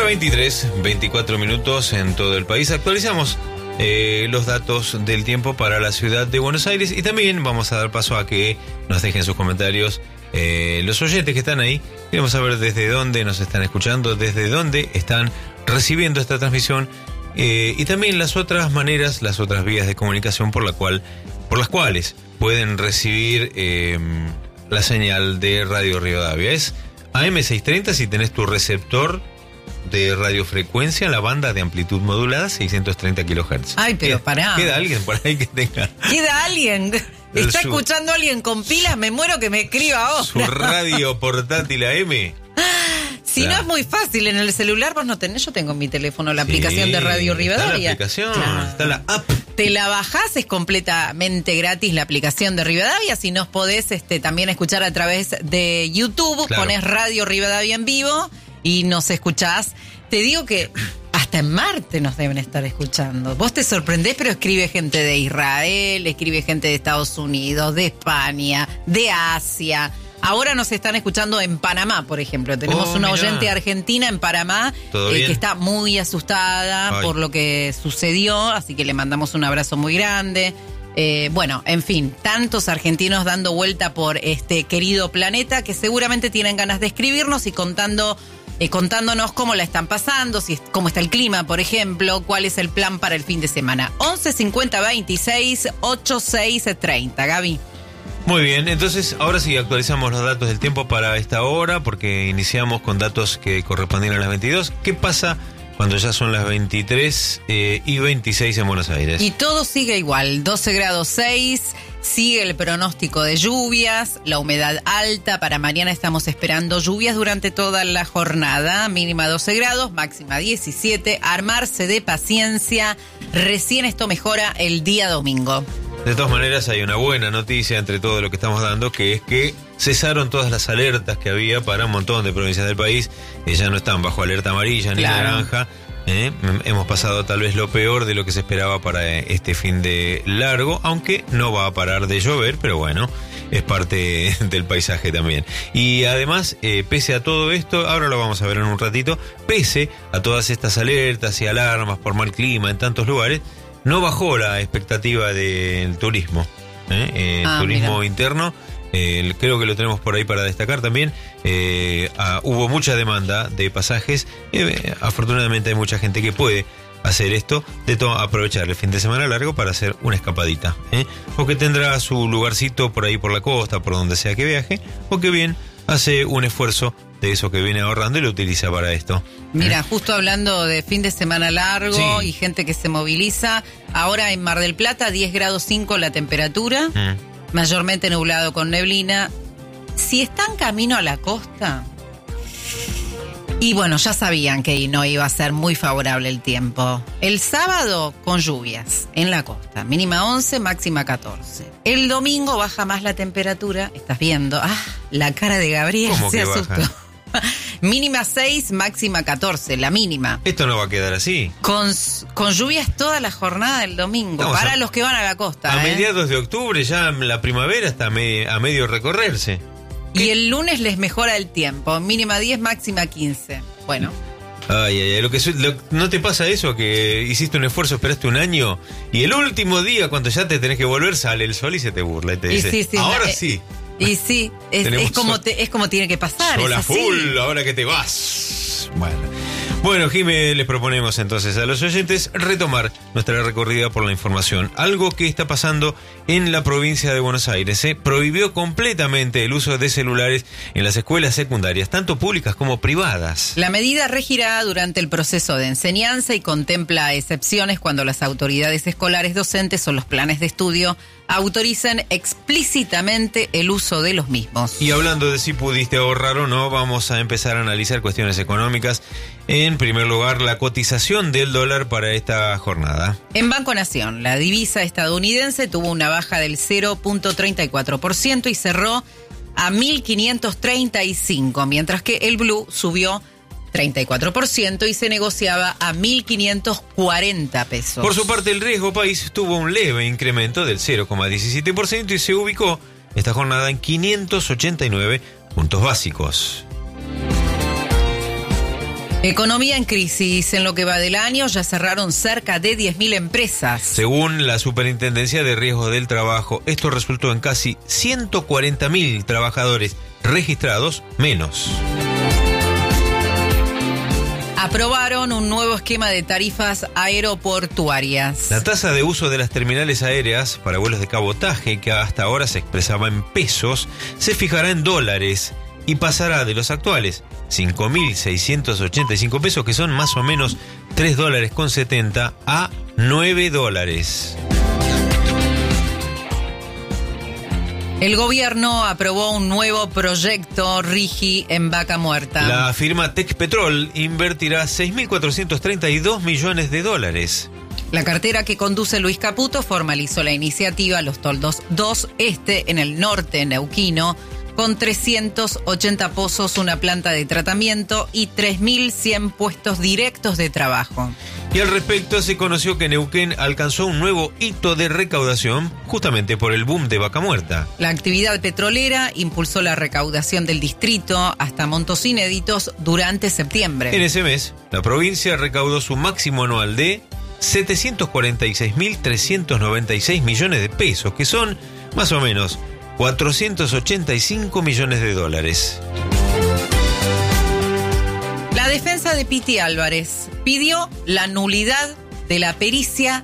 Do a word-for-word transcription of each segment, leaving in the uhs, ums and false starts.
veintitrés, veinticuatro minutos en todo el país. Actualizamos eh, los datos del tiempo para la ciudad de Buenos Aires y también vamos a dar paso a que nos dejen sus comentarios eh, los oyentes que están ahí. Queremos saber desde dónde nos están escuchando, desde dónde están recibiendo esta transmisión eh, y también las otras maneras, las otras vías de comunicación por la cual, por las cuales pueden recibir eh, la señal de Radio Rivadavia. Es A M seiscientos treinta si tenés tu receptor de radiofrecuencia, la banda de amplitud modulada, seiscientos treinta kilohertz. Ay, pero ¿Queda, pará. ¿Queda alguien por ahí que tenga? ¿Queda alguien? ¿Está su, escuchando a alguien con pilas? Me muero que me escriba ahora. Su radio portátil A M. Si claro. No es muy fácil, en el celular vos no tenés, yo tengo en mi teléfono la sí, aplicación de Radio Rivadavia. Está la aplicación, claro. Está la app. Te la bajás, es completamente gratis la aplicación de Rivadavia. Si nos podés este, también escuchar a través de YouTube, claro. Ponés Radio Rivadavia en vivo y nos escuchás. Te digo que hasta en Marte nos deben estar escuchando. Vos te sorprendés, pero escribe gente de Israel, escribe gente de Estados Unidos, de España, de Asia. Ahora nos están escuchando en Panamá, por ejemplo. Tenemos oh, una mirá. oyente argentina en Panamá eh, que está muy asustada Ay. por lo que sucedió, así que le mandamos un abrazo muy grande. Eh, bueno, en fin, tantos argentinos dando vuelta por este querido planeta que seguramente tienen ganas de escribirnos y contando, eh, contándonos cómo la están pasando, si cómo está el clima, por ejemplo, cuál es el plan para el fin de semana. once cincuenta veintiséis ochenta y seis treinta, Gaby. Muy bien, entonces ahora sí actualizamos los datos del tiempo para esta hora porque iniciamos con datos que correspondían a las veintidós. ¿Qué pasa cuando ya son las veintitrés eh, y veintiséis en Buenos Aires? Y todo sigue igual, doce grados seis, sigue el pronóstico de lluvias, la humedad alta, para mañana estamos esperando lluvias durante toda la jornada, mínima doce grados, máxima diecisiete, armarse de paciencia, recién esto mejora el día domingo. De todas maneras hay una buena noticia entre todo lo que estamos dando, que es que cesaron todas las alertas que había para un montón de provincias del país, que ya no están bajo alerta amarilla ni claro. naranja. ¿eh? Hemos pasado tal vez lo peor de lo que se esperaba para este fin de largo, aunque no va a parar de llover, pero bueno, es parte del paisaje también. Y además, eh, pese a todo esto, ahora lo vamos a ver en un ratito, pese a todas estas alertas y alarmas por mal clima en tantos lugares, no bajó la expectativa del turismo, ¿eh? el ah, turismo mira. interno, eh, creo que lo tenemos por ahí para destacar también. Eh, ah, hubo mucha demanda de pasajes, eh, afortunadamente hay mucha gente que puede hacer esto, de to- aprovechar el fin de semana largo para hacer una escapadita, ¿eh? o que tendrá su lugarcito por ahí por la costa, por donde sea que viaje, o que bien hace un esfuerzo de eso que viene ahorrando y lo utiliza para esto. Mira, justo hablando de fin de semana largo sí. y gente que se moviliza, ahora en Mar del Plata diez grados cinco la temperatura, mm. mayormente nublado con neblina. Si están camino a la costa, y bueno, ya sabían que no iba a ser muy favorable el tiempo. El sábado con lluvias en la costa, mínima once, máxima catorce. El domingo baja más la temperatura, estás viendo, ah, la cara de Gabriel se asustó. Baja? Mínima seis, máxima catorce, la mínima. Esto no va a quedar así. Con, con lluvias toda la jornada del domingo, Vamos para a, los que van a la costa. A ¿eh? mediados de octubre, ya la primavera está me, a medio recorrerse. ¿Qué? Y el lunes les mejora el tiempo, mínima diez, máxima quince. Bueno. Ay, ay, ay, lo que lo, ¿no te pasa eso? Que hiciste un esfuerzo, esperaste un año y el último día, cuando ya te tenés que volver, sale el sol y se te burla y te dice, y sí, sí, ahora la, sí. Y sí, es, es, como te, es como tiene que pasar. Hola, es full, ahora que te vas. Bueno. Bueno, Jimé, les proponemos entonces a los oyentes retomar nuestra recorrida por la información. Algo que está pasando en la provincia de Buenos Aires. Se prohibió completamente el uso de celulares en las escuelas secundarias, tanto públicas como privadas. La medida regirá durante el proceso de enseñanza y contempla excepciones cuando las autoridades escolares docentes o los planes de estudio autoricen explícitamente el uso de los mismos. Y hablando de si pudiste ahorrar o no, vamos a empezar a analizar cuestiones económicas. En primer lugar, la cotización del dólar para esta jornada. En Banco Nación, la divisa estadounidense tuvo una baja del cero punto treinta y cuatro por ciento y cerró a mil quinientos treinta y cinco, mientras que el blue subió treinta y cuatro por ciento y se negociaba a mil quinientos cuarenta pesos. Por su parte, el riesgo país tuvo un leve incremento del cero coma diecisiete por ciento y se ubicó esta jornada en quinientos ochenta y nueve puntos básicos. Economía en crisis. En lo que va del año ya cerraron cerca de diez mil empresas. Según la Superintendencia de Riesgos del Trabajo, esto resultó en casi ciento cuarenta mil trabajadores registrados menos. Aprobaron un nuevo esquema de tarifas aeroportuarias. La tasa de uso de las terminales aéreas para vuelos de cabotaje, que hasta ahora se expresaba en pesos, se fijará en dólares y pasará de los actuales cinco mil seiscientos ochenta y cinco pesos, que son más o menos tres dólares con setenta, a nueve dólares. El gobierno aprobó un nuevo proyecto RIGI en Vaca Muerta. La firma Tecpetrol invertirá seis mil cuatrocientos treinta y dos millones de dólares. La cartera que conduce Luis Caputo formalizó la iniciativa Los Toldos dos Este en el norte neuquino, con trescientos ochenta pozos, una planta de tratamiento y tres mil cien puestos directos de trabajo. Y al respecto se conoció que Neuquén alcanzó un nuevo hito de recaudación justamente por el boom de Vaca Muerta. La actividad petrolera impulsó la recaudación del distrito hasta montos inéditos durante septiembre. En ese mes, la provincia recaudó su máximo anual de setecientos cuarenta y seis mil trescientos noventa y seis millones de pesos, que son más o menos cuatrocientos ochenta y cinco millones de dólares. La defensa de Piti Álvarez pidió la nulidad de la pericia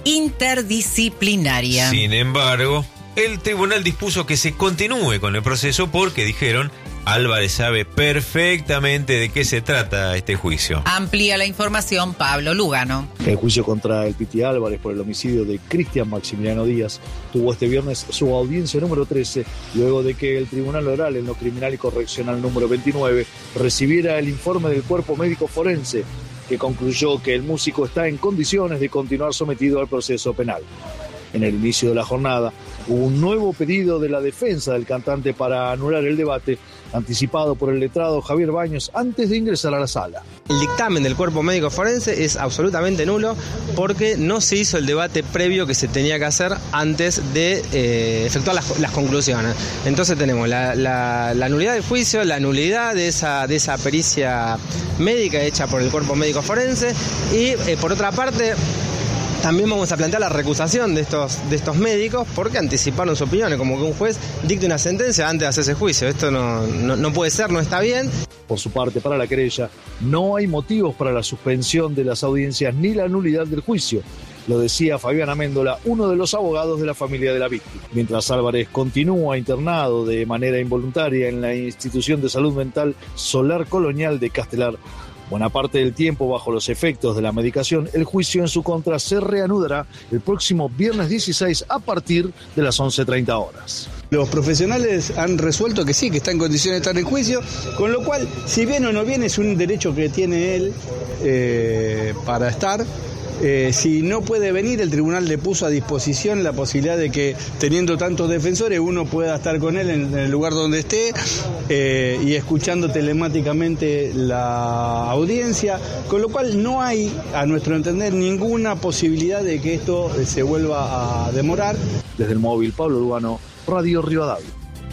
interdisciplinaria. Sin embargo, el tribunal dispuso que se continúe con el proceso porque, dijeron, Álvarez sabe perfectamente de qué se trata este juicio. Amplía la información Pablo Lugano. El juicio contra el Piti Álvarez por el homicidio de Cristian Maximiliano Díaz tuvo este viernes su audiencia número trece, luego de que el Tribunal Oral en lo Criminal y Correccional número veintinueve recibiera el informe del Cuerpo Médico Forense, que concluyó que el músico está en condiciones de continuar sometido al proceso penal. En el inicio de la jornada hubo un nuevo pedido de la defensa del cantante para anular el debate, anticipado por el letrado Javier Baños antes de ingresar a la sala. El dictamen del Cuerpo Médico Forense es absolutamente nulo porque no se hizo el debate previo que se tenía que hacer antes de eh, efectuar las, las conclusiones. Entonces tenemos la, la, la nulidad del juicio, la nulidad de esa, de esa pericia médica hecha por el Cuerpo Médico Forense y eh, por otra parte también vamos a plantear la recusación de estos, de estos médicos porque anticiparon su opinión, como que un juez dicte una sentencia antes de hacer ese juicio. Esto no, no, no puede ser, no está bien. Por su parte, para la querella, no hay motivos para la suspensión de las audiencias ni la nulidad del juicio. Lo decía Fabián Améndola, uno de los abogados de la familia de la víctima. Mientras Álvarez continúa internado de manera involuntaria en la institución de salud mental Solar Colonial de Castelar, buena parte del tiempo bajo los efectos de la medicación, el juicio en su contra se reanudará el próximo viernes dieciséis a partir de las once treinta horas. Los profesionales han resuelto que sí, que está en condiciones de estar en juicio, con lo cual, si bien o no bien, es un derecho que tiene él eh, para estar. Eh, si no puede venir, el tribunal le puso a disposición la posibilidad de que, teniendo tantos defensores, uno pueda estar con él en, en el lugar donde esté eh, y escuchando telemáticamente la audiencia, con lo cual no hay, a nuestro entender, ninguna posibilidad de que esto se vuelva a demorar. Desde el móvil, Pablo Lugano, Radio Rivadavia.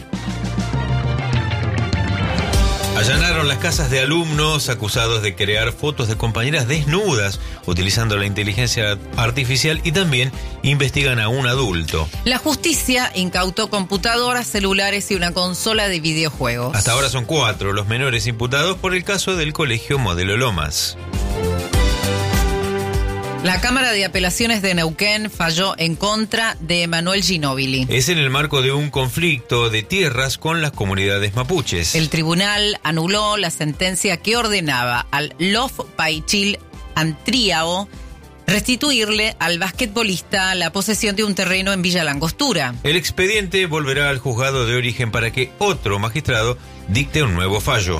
Allanaron las casas de alumnos acusados de crear fotos de compañeras desnudas utilizando la inteligencia artificial y también investigan a un adulto. La justicia incautó computadoras, celulares y una consola de videojuegos. Hasta ahora son cuatro los menores imputados por el caso del Colegio Modelo Lomas. La Cámara de Apelaciones de Neuquén falló en contra de Emanuel Ginóbili. Es en el marco de un conflicto de tierras con las comunidades mapuches. El tribunal anuló la sentencia que ordenaba al Lof Paichil Antriao restituirle al basquetbolista la posesión de un terreno en Villa Langostura. El expediente volverá al juzgado de origen para que otro magistrado dicte un nuevo fallo.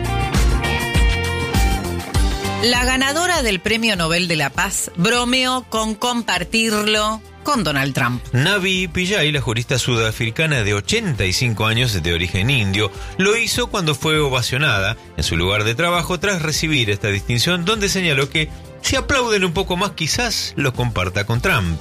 La ganadora del Premio Nobel de la Paz bromeó con compartirlo con Donald Trump. Navi Pillay, la jurista sudafricana de ochenta y cinco años de origen indio, lo hizo cuando fue ovacionada en su lugar de trabajo tras recibir esta distinción, donde señaló que si aplauden un poco más quizás lo comparta con Trump.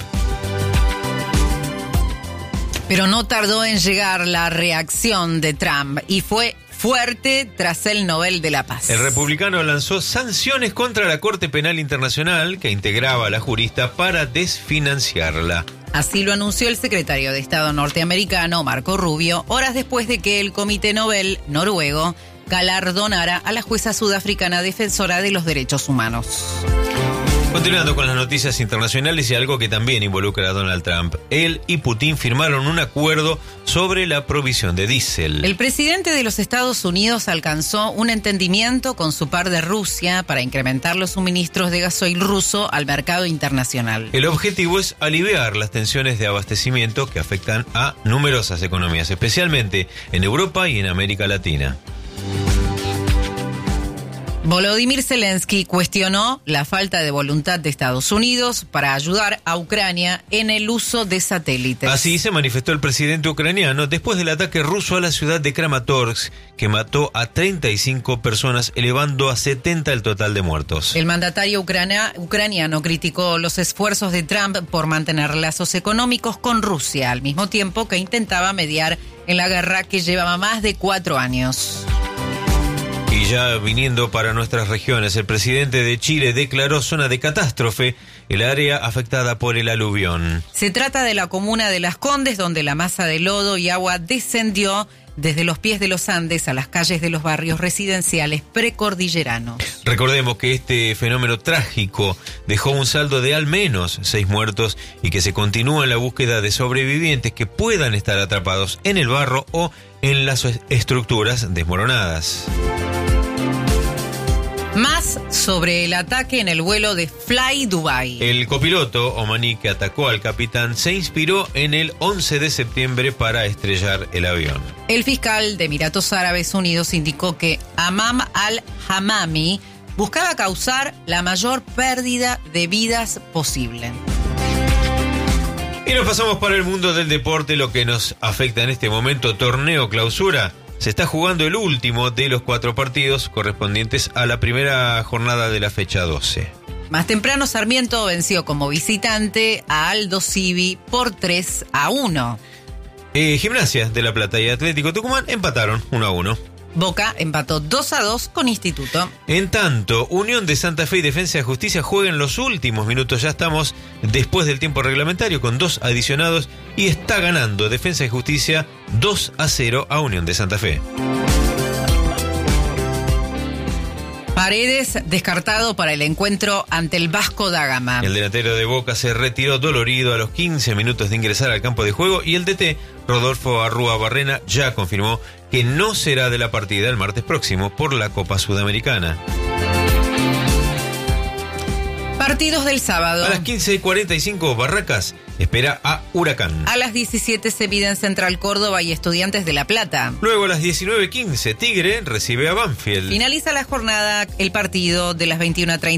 Pero no tardó en llegar la reacción de Trump y fue fuerte tras el Nobel de la Paz. El republicano lanzó sanciones contra la Corte Penal Internacional, que integraba a la jurista, para desfinanciarla. Así lo anunció el secretario de Estado norteamericano, Marco Rubio, horas después de que el Comité Nobel noruego galardonara a la jueza sudafricana defensora de los derechos humanos. Continuando con las noticias internacionales y algo que también involucra a Donald Trump. Él y Putin firmaron un acuerdo sobre la provisión de diésel. El presidente de los Estados Unidos alcanzó un entendimiento con su par de Rusia para incrementar los suministros de gasoil ruso al mercado internacional. El objetivo es aliviar las tensiones de abastecimiento que afectan a numerosas economías, especialmente en Europa y en América Latina. Volodymyr Zelensky cuestionó la falta de voluntad de Estados Unidos para ayudar a Ucrania en el uso de satélites. Así se manifestó el presidente ucraniano después del ataque ruso a la ciudad de Kramatorsk, que mató a treinta y cinco personas, elevando a setenta el total de muertos. El mandatario ucrania, ucraniano criticó los esfuerzos de Trump por mantener lazos económicos con Rusia, al mismo tiempo que intentaba mediar en la guerra que llevaba más de cuatro años. Y ya viniendo para nuestras regiones, el presidente de Chile declaró zona de catástrofe el área afectada por el aluvión. Se trata de la comuna de Las Condes, donde la masa de lodo y agua descendió desde los pies de los Andes a las calles de los barrios residenciales precordilleranos. Recordemos que este fenómeno trágico dejó un saldo de al menos seis muertos y que se continúa en la búsqueda de sobrevivientes que puedan estar atrapados en el barro o en las estructuras desmoronadas. Más sobre el ataque en el vuelo de Fly Dubai. El copiloto omaní que atacó al capitán se inspiró en el once de septiembre para estrellar el avión. El fiscal de Emiratos Árabes Unidos indicó que Amam al-Hamami buscaba causar la mayor pérdida de vidas posible. Y nos pasamos para el mundo del deporte, lo que nos afecta en este momento, torneo clausura. Se está jugando el último de los cuatro partidos correspondientes a la primera jornada de la fecha doce. Más temprano, Sarmiento venció como visitante a Aldo Civi por tres a uno. Eh, Gimnasia de La Plata y Atlético Tucumán empataron uno a uno. Boca empató dos a dos con Instituto. En tanto, Unión de Santa Fe y Defensa de Justicia juegan los últimos minutos. Ya estamos después del tiempo reglamentario con dos adicionados y está ganando Defensa de Justicia dos a cero a Unión de Santa Fe. Paredes descartado para el encuentro ante el Vasco da Gama. El delantero de Boca se retiró dolorido a los quince minutos de ingresar al campo de juego y el D T, Rodolfo Arrúa Barrena, ya confirmó que no será de la partida el martes próximo por la Copa Sudamericana. Partidos del sábado. A las quince cuarenta y cinco, Barracas espera a Huracán. A las diecisiete se mide en Central Córdoba y Estudiantes de La Plata. Luego a las diecinueve quince, Tigre recibe a Banfield. Finaliza la jornada el partido de las veintiuna treinta.